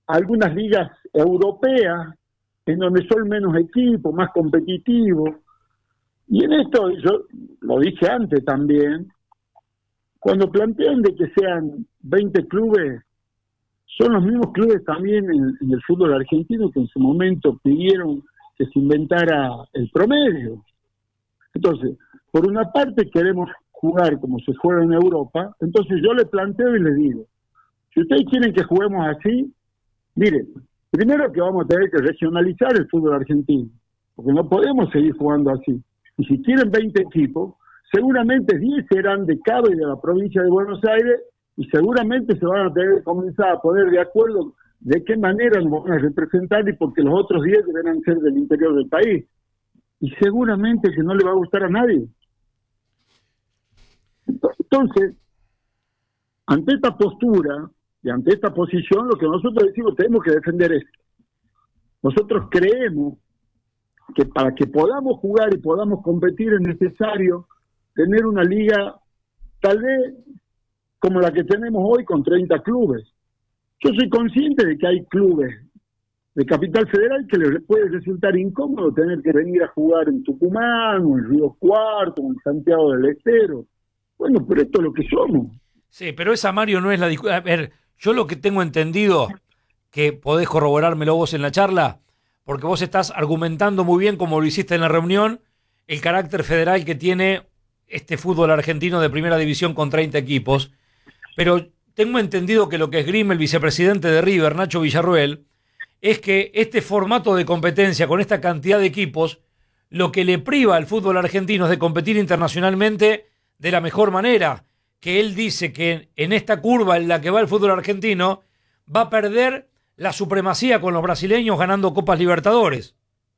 algunas ligas europeas, en donde son menos equipos, más competitivos. Y en esto, yo lo dije antes también, cuando plantean de que sean 20 clubes, son los mismos clubes también en el fútbol argentino que en su momento pidieron que se inventara el promedio. Entonces, por una parte queremos jugar como se juega en Europa, entonces yo le planteo y les digo, si ustedes quieren que juguemos así, miren, primero que vamos a tener que regionalizar el fútbol argentino, porque no podemos seguir jugando así. Y si quieren 20 equipos, seguramente 10 serán de Cava y de la provincia de Buenos Aires, y seguramente se van a tener que comenzar a poner de acuerdo de qué manera nos van a representar, y porque los otros 10 deberán ser del interior del país. Y seguramente que no le va a gustar a nadie. Entonces, ante esta postura y ante esta posición, lo que nosotros decimos, tenemos que defender esto. Nosotros creemos que para que podamos jugar y podamos competir es necesario tener una liga tal vez como la que tenemos hoy con 30 clubes. Yo soy consciente de que hay clubes de Capital Federal que les puede resultar incómodo tener que venir a jugar en Tucumán, o en Río Cuarto, o en Santiago del Estero. Bueno, pero esto es lo que somos. Sí, pero esa, Mario, no es la discusión. A ver, yo lo que tengo entendido, que podés corroborármelo vos en la charla, porque vos estás argumentando muy bien, como lo hiciste en la reunión, el carácter federal que tiene este fútbol argentino de primera división con 30 equipos, pero tengo entendido que lo que esgrime el vicepresidente de River, Nacho Villarruel, es que este formato de competencia con esta cantidad de equipos, lo que le priva al fútbol argentino es de competir internacionalmente de la mejor manera, que él dice que en esta curva en la que va el fútbol argentino va a perder la supremacía con los brasileños ganando Copas Libertadores.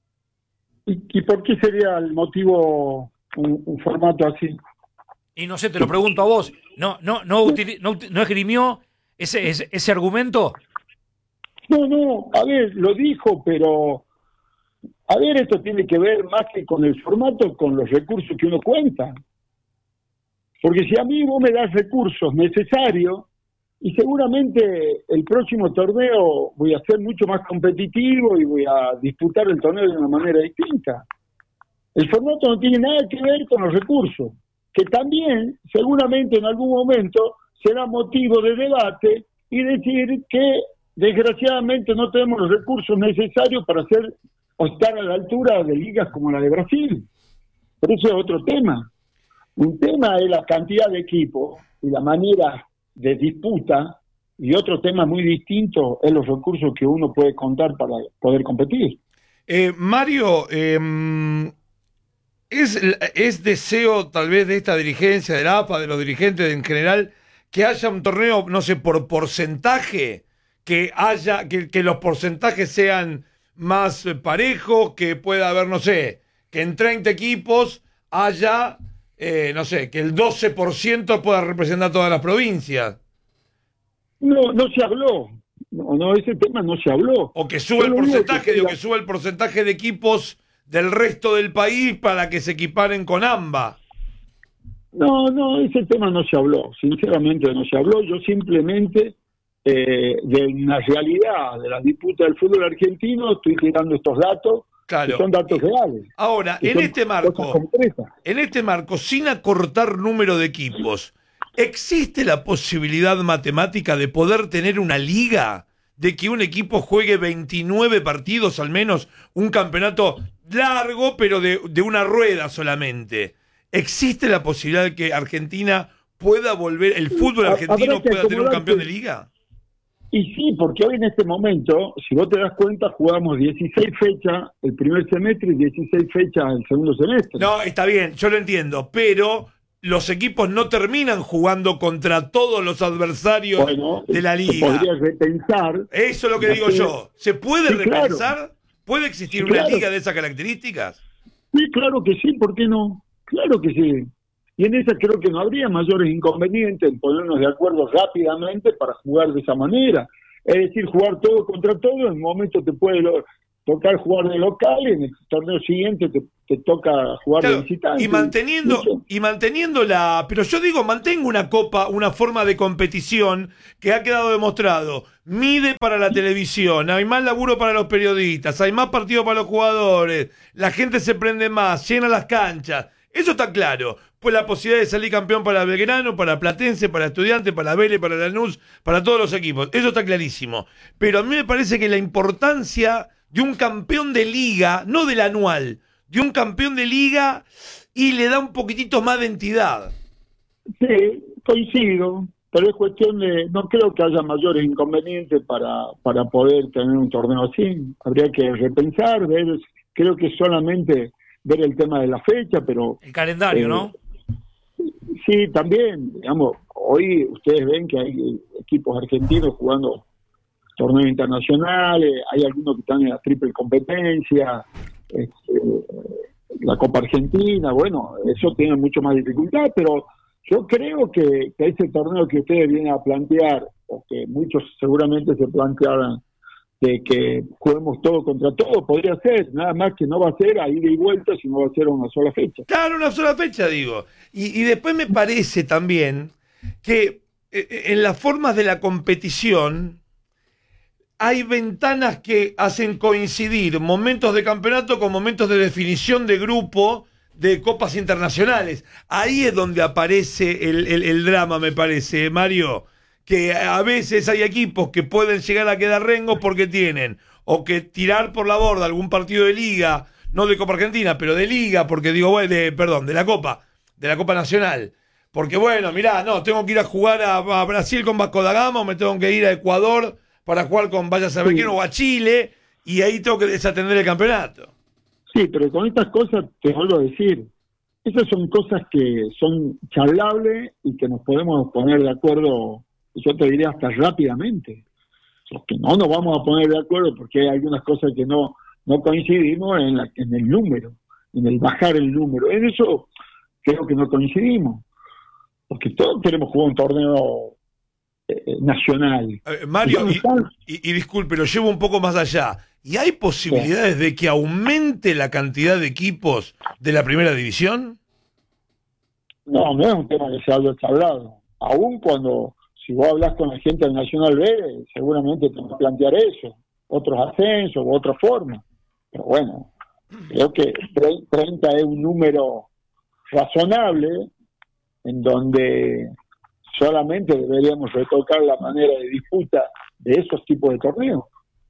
¿Y por qué sería el motivo un formato así? Y no sé, te lo pregunto a vos, ¿no esgrimió ese argumento? No, a ver, lo dijo, pero a ver, esto tiene que ver más que con el formato, con los recursos que uno cuenta. Porque si a mí vos me das recursos necesarios, y seguramente el próximo torneo voy a ser mucho más competitivo y voy a disputar el torneo de una manera distinta. El formato no tiene nada que ver con los recursos, que también seguramente en algún momento será motivo de debate y decir que desgraciadamente no tenemos los recursos necesarios para hacer o estar a la altura de ligas como la de Brasil. Pero eso es otro tema. Un tema es la cantidad de equipos y la manera de disputa, y otro tema muy distinto es los recursos que uno puede contar para poder competir. Mario, ¿es deseo tal vez de esta dirigencia, de la AFA, de los dirigentes en general, que haya un torneo, no sé, por porcentaje, que los porcentajes sean más parejos, que pueda haber, no sé, que en 30 equipos haya... no sé, que el 12% pueda representar todas las provincias? No se habló. No, ese tema no se habló. O que suba el porcentaje, que suba el porcentaje de equipos del resto del país para que se equiparen con AMBA. No, ese tema no se habló. Sinceramente no se habló. Yo simplemente de una realidad de la disputa del fútbol argentino estoy tirando estos datos. Claro. Que son datos reales. Ahora, en este marco, sin acortar número de equipos, ¿existe la posibilidad matemática de poder tener una liga? De que un equipo juegue 29 partidos al menos, un campeonato largo, pero de una rueda solamente. ¿Existe la posibilidad de que Argentina pueda volver, el fútbol argentino pueda tener un campeón de liga? Y sí, porque hoy en este momento, si vos te das cuenta, jugamos 16 fechas el primer semestre y 16 fechas el segundo semestre. No, está bien, yo lo entiendo, pero los equipos no terminan jugando contra todos los adversarios de la liga. Se podría repensar. Eso es lo que digo yo. ¿Se puede repensar? Claro. ¿Puede existir una liga de esas características? Sí, claro que sí, ¿por qué no? Claro que sí. Y en esa creo que no habría mayores inconvenientes en ponernos de acuerdo rápidamente para jugar de esa manera. Es decir, jugar todo contra todo, en un momento te puede tocar jugar de local y en el torneo siguiente te te toca jugar claro, de visitante. Y manteniendo pero yo digo, mantengo una copa, una forma de competición que ha quedado demostrado. Mide para la televisión, hay más laburo para los periodistas, hay más partidos para los jugadores, la gente se prende más, llena las canchas. Eso está claro. Pues la posibilidad de salir campeón para Belgrano, para Platense, para Estudiantes, para Vélez, para Lanús, para todos los equipos. Eso está clarísimo. Pero a mí me parece que la importancia de un campeón de liga, no del anual, de un campeón de liga, y le da un poquitito más de entidad. Sí, coincido, pero es cuestión de, no creo que haya mayores inconvenientes para poder tener un torneo así. Habría que repensar, creo que solamente ver el tema de la fecha, pero... El calendario, ¿no? Sí, también, digamos, hoy ustedes ven que hay equipos argentinos jugando torneos internacionales, hay algunos que están en la triple competencia, la Copa Argentina, bueno, eso tiene mucho más dificultad, pero yo creo que ese torneo que ustedes vienen a plantear, o que muchos seguramente se plantearan, de que juguemos todo contra todo, podría ser, nada más que no va a ser a ida y vuelta, sino va a ser una sola fecha. Claro, una sola fecha, digo. Y después me parece también que en las formas de la competición hay ventanas que hacen coincidir momentos de campeonato con momentos de definición de grupo de copas internacionales. Ahí es donde aparece el drama, me parece, Mario, que a veces hay equipos que pueden llegar a quedar rengos porque tienen o que tirar por la borda algún partido de liga, no de Copa Argentina, pero de liga, porque digo, bueno, de la Copa Nacional. Porque bueno, mirá, no, tengo que ir a jugar a Brasil con Vasco da Gama, o me tengo que ir a Ecuador para jugar con vaya a saber quién, o a Chile, y ahí tengo que desatender el campeonato. Sí, pero con estas cosas, te vuelvo a decir, esas son cosas que son charlables y que nos podemos poner de acuerdo, yo te diría hasta rápidamente. Los que no nos vamos a poner de acuerdo porque hay algunas cosas que no coincidimos en el número, en el bajar el número. En eso creo que no coincidimos, porque todos queremos jugar un torneo nacional. Mario, y disculpe, lo llevo un poco más allá. ¿Y hay posibilidades de que aumente la cantidad de equipos de la primera división? No, no es un tema que se haya hablado. Aún cuando, si vos hablas con la gente del Nacional B, seguramente te van a plantear eso, otros ascensos u otra forma. Pero bueno, creo que 30 es un número razonable en donde solamente deberíamos retocar la manera de disputa de esos tipos de torneos.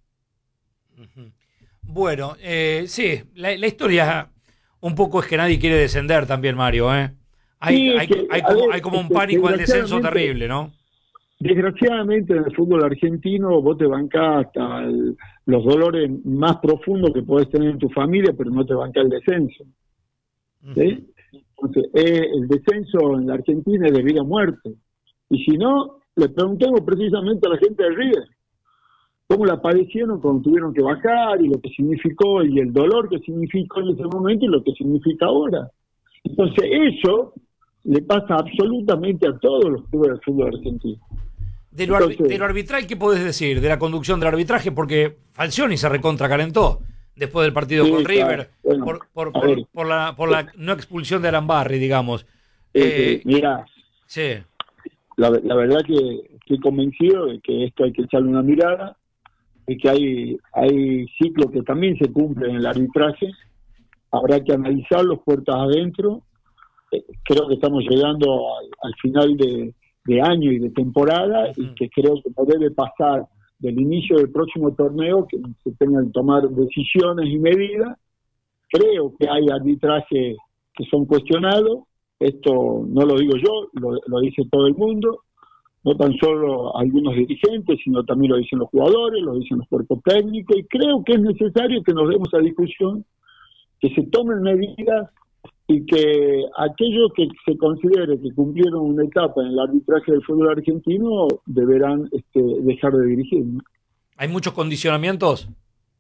Bueno, sí, la historia un poco es que nadie quiere descender también, Mario, ¿eh? Hay como un pánico al descenso terrible, ¿no? Desgraciadamente en el fútbol argentino vos te bancás hasta los dolores más profundos que podés tener en tu familia, pero no te bancás el descenso. ¿Sí? Entonces, el descenso en la Argentina es de vida o muerte. Y si no, le preguntemos precisamente a la gente de River cómo la padecieron cuando tuvieron que bajar y lo que significó y el dolor que significó en ese momento y lo que significa ahora. Entonces eso le pasa absolutamente a todos los clubes del fútbol argentino. De lo arbitral, ¿qué podés decir? De la conducción del arbitraje, porque Falcioni se recalentó después del partido con River, bueno, por la no expulsión de Arambarri, digamos. Mira, sí. La verdad que estoy convencido de que esto hay que echarle una mirada, de que hay ciclos que también se cumplen en el arbitraje, habrá que analizarlos puertas adentro. Creo que estamos llegando al final de año y de temporada, y que creo que no debe pasar del inicio del próximo torneo que se tengan que tomar decisiones y medidas. Creo que hay arbitrajes que son cuestionados, esto no lo digo yo, lo dice todo el mundo, no tan solo algunos dirigentes, sino también lo dicen los jugadores, lo dicen los cuerpos técnicos, y creo que es necesario que nos demos a discusión, que se tomen medidas y que aquellos que se considere que cumplieron una etapa en el arbitraje del fútbol argentino deberán dejar de dirigir, ¿no? ¿Hay muchos condicionamientos?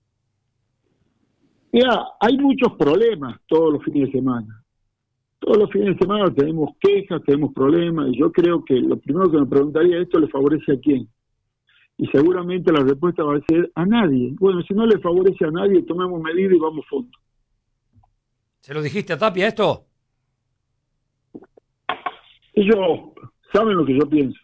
Mira, hay muchos problemas todos los fines de semana. Todos los fines de semana tenemos quejas, tenemos problemas, y yo creo que lo primero que me preguntaría, ¿esto le favorece a quién? Y seguramente la respuesta va a ser a nadie. Bueno, si no le favorece a nadie, tomemos medidas y vamos juntos. ¿Se lo dijiste a Tapia esto? Ellos saben lo que yo pienso.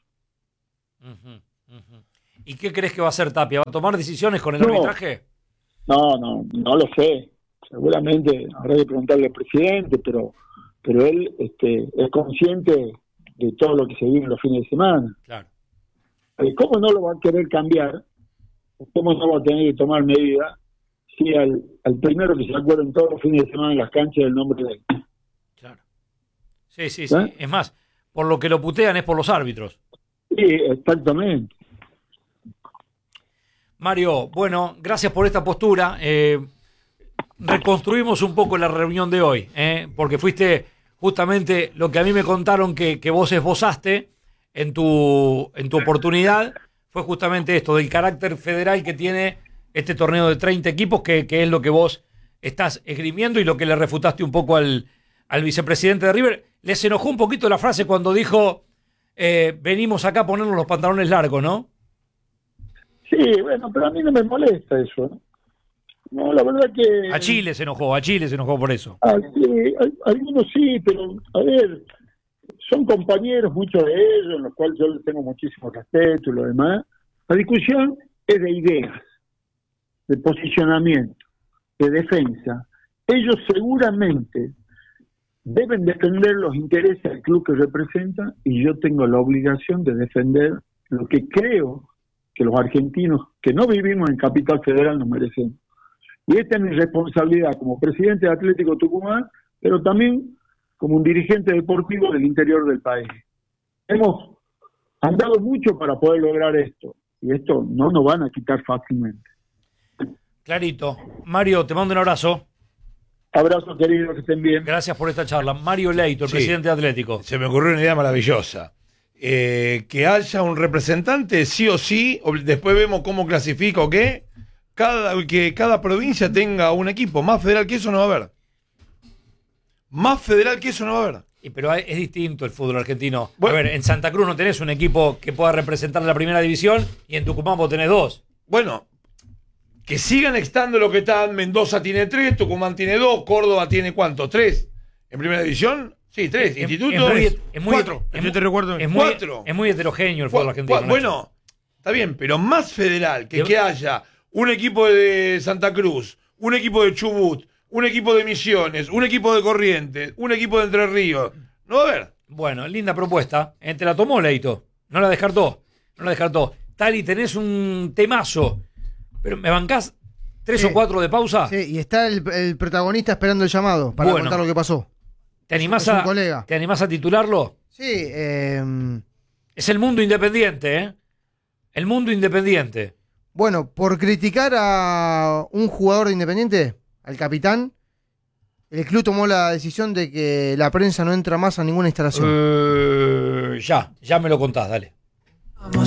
¿Y qué crees que va a hacer Tapia? ¿Va a tomar decisiones con el No. arbitraje? No lo sé. Seguramente habrá que preguntarle al presidente, pero él es consciente de todo lo que se vive en los fines de semana. Claro. ¿Cómo no lo va a querer cambiar? ¿Cómo no va a tener que tomar medidas si al primero que se acuerden todos los fines de semana en las canchas el nombre de él? Claro. Sí. Es más, por lo que lo putean es por los árbitros. Sí, exactamente. Mario, bueno, gracias por esta postura. Reconstruimos un poco la reunión de hoy, porque fuiste justamente lo que a mí me contaron que vos esbozaste en tu oportunidad, fue justamente esto, del carácter federal que tiene este torneo de 30 equipos, que es lo que vos estás esgrimiendo y lo que le refutaste un poco al vicepresidente de River. Les enojó un poquito la frase cuando dijo, venimos acá a ponernos los pantalones largos, ¿no? Sí, bueno, pero a mí no me molesta eso, ¿no? No, la verdad que... A Chile se enojó por eso. Sí, algunos sí, pero a ver, son compañeros, muchos de ellos, en los cuales yo les tengo muchísimo respeto y lo demás. La discusión es de ideas, de posicionamiento, de defensa. Ellos seguramente deben defender los intereses del club que representan y yo tengo la obligación de defender lo que creo que los argentinos que no vivimos en Capital Federal nos merecemos. Y esta es mi responsabilidad como presidente de Atlético Tucumán, pero también como un dirigente deportivo del interior del país. Hemos andado mucho para poder lograr esto, y esto no nos van a quitar fácilmente. Clarito. Mario, te mando un abrazo. Abrazo, querido, que estén bien. Gracias por esta charla. Mario Leito, el presidente de Atlético. Se me ocurrió una idea maravillosa. Que haya un representante, sí o sí, después vemos cómo clasifica o qué, que cada provincia tenga un equipo. Más federal que eso no va a haber. Más federal que eso no va a haber. Pero es distinto el fútbol argentino. Bueno, a ver, en Santa Cruz no tenés un equipo que pueda representar la primera división y en Tucumán vos tenés 2. Bueno, que sigan estando lo que están. Mendoza tiene 3, Tucumán tiene 2, Córdoba tiene ¿cuánto? 3. ¿En primera división? Sí, 3. Instituto es muy 4. Es muy heterogéneo el fútbol argentino. Bueno, está bien, pero más federal que haya un equipo de Santa Cruz, un equipo de Chubut, un equipo de Misiones, un equipo de Corrientes, un equipo de Entre Ríos. No va a haber. Bueno, linda propuesta. Te la tomó, Leito. No la descartó. Tali, tenés un temazo. Pero ¿me bancás 3 o 4 de pausa? Sí, y está el protagonista esperando el llamado para contar lo que pasó. ¿Te animás a titularlo? Sí. Es el mundo independiente, ¿eh? El mundo independiente. Bueno, por criticar a un jugador de Independiente, al capitán, el club tomó la decisión de que la prensa no entra más a ninguna instalación. Ya me lo contás, dale.